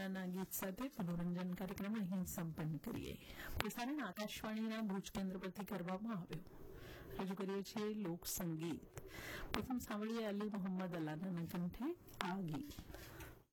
અલ્લાના ગીત સાથે મનોરંજન કાર્યક્રમ અહીં સંપન્ન કરીએ. પ્રસારણ આકાશવાણીના ભુજ કેન્દ્ર પરથી કરવામાં આવ્યો. રજૂ કરીએ છીએ લોક સંગીત. પ્રથમ સાંભળીએ અલી મોહમ્મદ અલ્લાના કંઠે આ ગીત.